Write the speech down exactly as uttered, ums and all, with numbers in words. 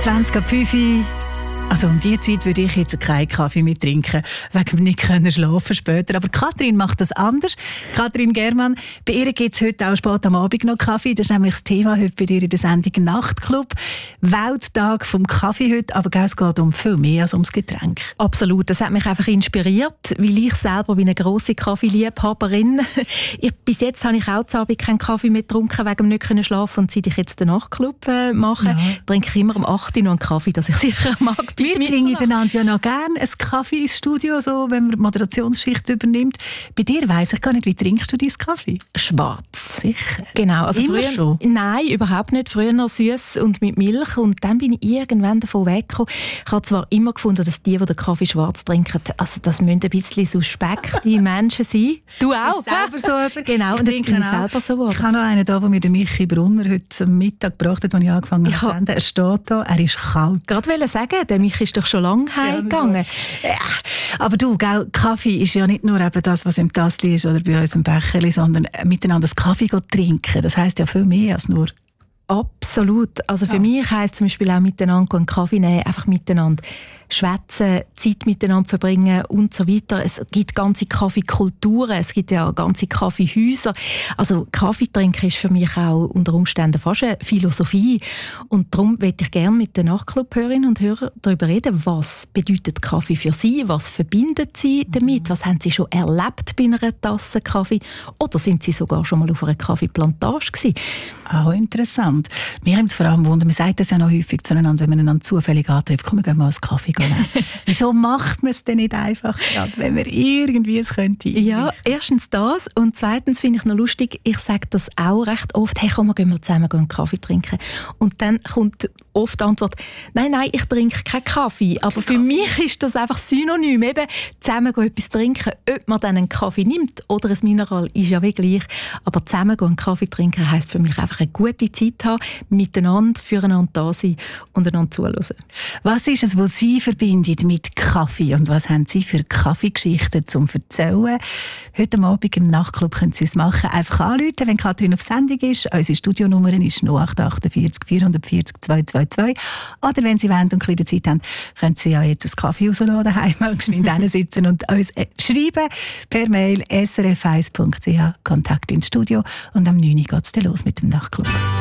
zwanzig ab fünf Uhr. Also um diese Zeit würde ich jetzt keinen Kaffee mehr trinken, wegen dem nicht können schlafen später. Aber Kathrin macht das anders. Kathrin Germann, bei ihr gibt es heute auch spät am Abend noch Kaffee. Das ist nämlich das Thema heute bei dir in der Sendung Nachtclub. Welttag vom Kaffee heute, aber es geht um viel mehr als ums Getränk. Absolut, das hat mich einfach inspiriert, weil ich selber bin eine grosse Kaffeeliebhaberin. Ich, bis jetzt habe ich auch zu Abend keinen Kaffee mehr getrunken, wegen dem nicht können schlafen. Und seit ich jetzt den Nachtclub äh, mache, ja. trinke ich immer um acht Uhr noch einen Kaffee, dass ich sicher mag. Wir bringen einander ja noch gerne einen Kaffee ins Studio, so, wenn man die Moderationsschicht übernimmt. Bei dir weiss ich gar nicht, wie trinkst du deinen Kaffee? Schwarz. Sicher? Genau. Also Immer früher, schon? Nein, überhaupt nicht. Früher noch süß und mit Milch. Und dann bin ich irgendwann davon weggekommen. Ich habe zwar immer gefunden, dass die, die den Kaffee schwarz trinken, also das müssen ein bisschen suspekte Menschen sein. Du auch? Du selber so jemand? Genau, und jetzt bin ich selber so geworden. Ich habe noch einen da, der mir Michi Brunner heute am Mittag gebracht hat, als ich angefangen habe zu Ja. senden. Er steht da, er ist kalt. Gerade wollte sagen, der Michi ist doch schon lange heimgegangen. Ja, aber du, gell, Kaffee ist ja nicht nur eben das, was im Tassli ist oder bei uns im Becherli, sondern miteinander das Kaffee trinken. Das heisst ja viel mehr als nur... Absolut. Also für Was? mich heisst zum Beispiel auch miteinander einen Kaffee nehmen, einfach miteinander schwätzen, Zeit miteinander verbringen und so weiter. Es gibt ganze Kaffeekulturen, es gibt ja ganze Kaffeehäuser. Also Kaffee trinken ist für mich auch unter Umständen fast eine Philosophie. Und darum möchte ich gerne mit den Nachtclub-Hörerinnen und Hörern darüber reden, was bedeutet Kaffee für sie, was verbindet sie damit, was haben sie schon erlebt bei einer Tasse Kaffee oder sind sie sogar schon mal auf einer Kaffeeplantage gewesen? Auch interessant. Mir nimmt es vor allem Wunder, man sagt das ja noch häufig zueinander, wenn man einander zufällig antrifft, komm, wir gehen mal einen Kaffee nehmen. Wieso macht man es denn nicht einfach gerade, wenn man irgendwie es könnte? Ja, erstens das und zweitens finde ich noch lustig, ich sage das auch recht oft, hey komm, wir gehen mal zusammen einen Kaffee trinken. Und dann kommt oft die Antwort, nein, nein, ich trinke keinen Kaffee. Aber für mich ist das einfach synonym, eben zusammen etwas trinken, ob man dann einen Kaffee nimmt oder ein Mineral, ist ja wie gleich. Aber zusammen einen Kaffee trinken heisst für mich einfach eine gute Zeit haben, miteinander, füreinander da sein und einander zuhören. Was ist es, was Sie verbindet mit Kaffee und was haben Sie für Kaffeegeschichten zum Erzählen? Heute Abend im Nachtclub können Sie es machen. Einfach anrufen, wenn Kathrin auf Sendung ist. Unsere Studionummer ist null acht acht vier vier vier vier zwei zwei zwei. Oder wenn Sie wollen und ein bisschen Zeit haben, können Sie ja jetzt einen Kaffee rausladen, daheim und geschwind sitzen und uns schreiben per Mail s r f eins punkt c h, Kontakt ins Studio. Und am neun Uhr geht es dann los mit dem Nachtclub.